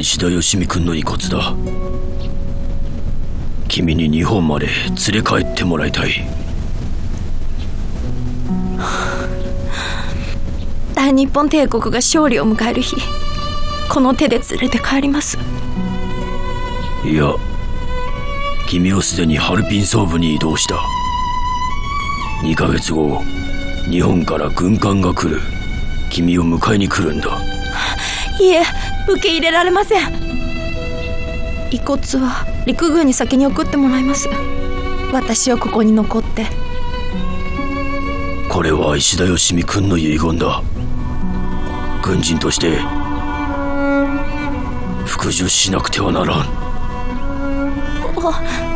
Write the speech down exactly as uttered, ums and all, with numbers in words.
石田芳美君の遺骨だ。君に日本まで連れ帰ってもらいたい。 大日本帝国が勝利を迎える日、この手で連れて帰ります。 いや、君はすでにハルピン総部に移動した。にかげつご、日本から軍艦が来る。君を迎えに来るんだ。 いえ、受け入れられません。遺骨は陸軍に先に送ってもらいます。私はここに残って。 これは石田芳美君の遺言だ。軍人として服従しなくてはならん。 あ